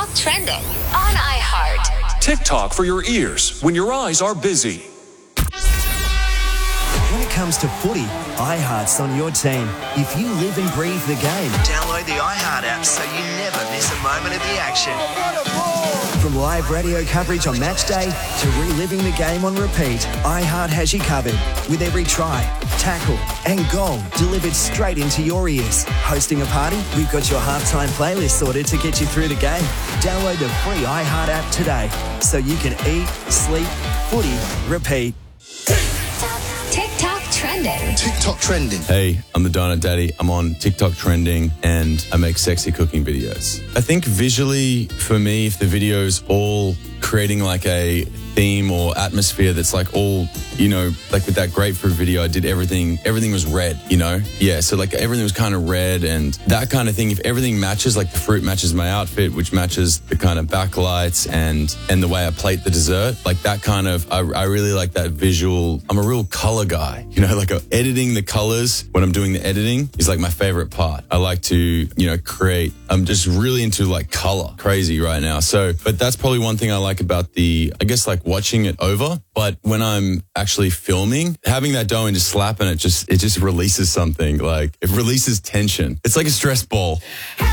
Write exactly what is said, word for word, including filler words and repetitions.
TikTok trending on iHeart. TikTok for your ears when your eyes are busy. When it comes to footy, iHeart's on your team. If you live and breathe the game, download the iHeart app so you never miss a moment of the action. From live radio coverage on match day to reliving the game on repeat, iHeart has you covered with every try, tackle and goal delivered straight into your ears. Hosting a party? We've got your halftime playlist sorted to get you through the game. Download the free iHeart app today so you can eat, sleep, footy, repeat. TikTok trending. TikTok trending. Hey, I'm the Donut Daddy. I'm on TikTok trending and I make sexy cooking videos. I think visually, for me, if the video's all creating like a theme or atmosphere that's like all, you know, like with that grapefruit video, I did everything, everything was red, you know? Yeah, so like everything was kind of red and that kind of thing. If everything matches, like the fruit matches my outfit, which matches the kind of backlights and and the way I plate the dessert, like that kind of, I, I really like that visual. I'm a real color guy, you know, like uh, editing the colors when I'm doing the editing is like my favorite part. I like to, you know, create, I'm just really into like color, crazy right now. So, but that's probably one thing I like about the, I guess like watching it over, but when I'm actually filming, having that dough and just slapping it, just, it just releases something, like it releases tension. It's like a stress ball.